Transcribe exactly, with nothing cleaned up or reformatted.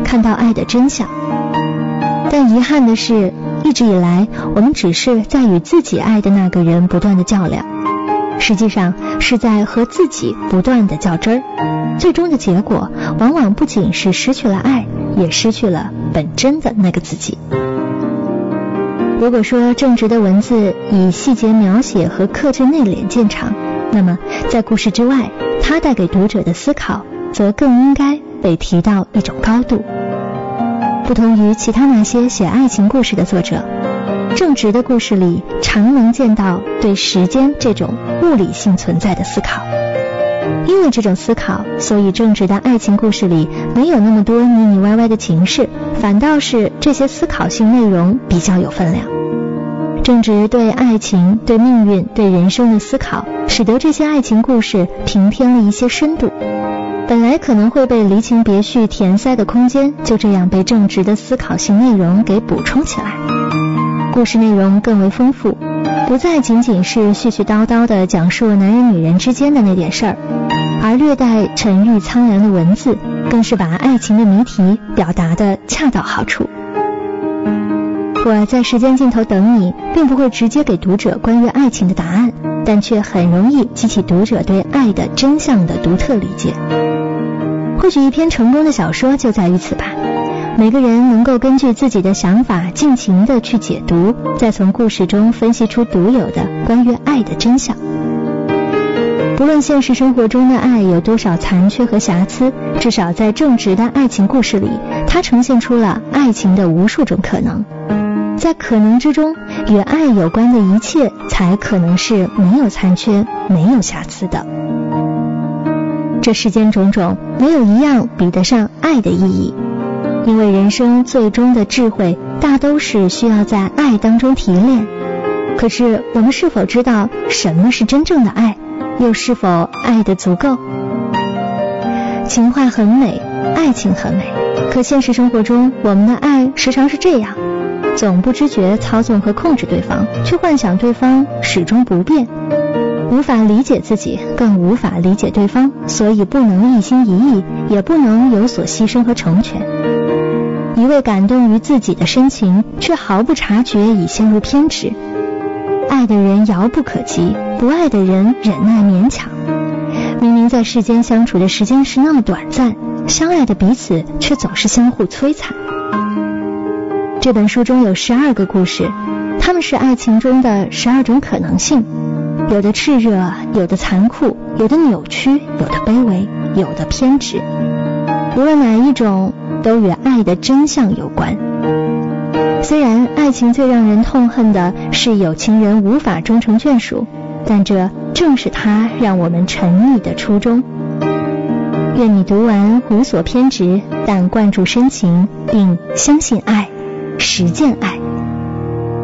看到爱的真相。但遗憾的是，一直以来我们只是在与自己爱的那个人不断的较量，实际上是在和自己不断的较真儿，最终的结果往往不仅是失去了爱，也失去了本真的那个自己。如果说正直的文字以细节描写和克制内敛见长，那么在故事之外，它带给读者的思考则更应该被提到一种高度。不同于其他那些写爱情故事的作者，正直的故事里常能见到对时间这种物理性存在的思考。因为这种思考，所以正直的爱情故事里没有那么多腻腻歪歪的情事，反倒是这些思考性内容比较有分量。正直对爱情、对命运、对人生的思考，使得这些爱情故事平添了一些深度。本来可能会被离情别绪填塞的空间，就这样被正直的思考性内容给补充起来。故事内容更为丰富，不再仅仅是絮絮叨叨地讲述男人女人之间的那点事儿，而略带沉郁苍凉的文字，更是把爱情的谜题表达得恰到好处。我在时间尽头等你，并不会直接给读者关于爱情的答案，但却很容易激起读者对爱的真相的独特理解。或许一篇成功的小说就在于此吧，每个人能够根据自己的想法尽情地去解读，再从故事中分析出独有的关于爱的真相。不论现实生活中的爱有多少残缺和瑕疵，至少在正直的爱情故事里，它呈现出了爱情的无数种可能。在可能之中，与爱有关的一切才可能是没有残缺、没有瑕疵的。这世间种种，没有一样比得上爱的意义，因为人生最终的智慧大都是需要在爱当中提炼。可是我们是否知道什么是真正的爱，又是否爱得足够？情话很美，爱情很美，可现实生活中我们的爱时常是这样，总不知觉操纵和控制对方，却幻想对方始终不变，无法理解自己，更无法理解对方，所以不能一心一意，也不能有所牺牲和成全。一味感动于自己的深情，却毫不察觉已陷入偏执。爱的人遥不可及，不爱的人忍耐勉强。明明在世间相处的时间是那么短暂，相爱的彼此却总是相互摧残。这本书中有十二个故事，它们是爱情中的十二种可能性，有的炽热，有的残酷，有的扭曲，有的卑微，有的偏执。无论哪一种，都与爱的真相有关。虽然爱情最让人痛恨的是有情人无法终成眷属，但这正是它让我们沉溺的初衷。愿你读完无所偏执，但灌注深情，并相信爱，实践爱。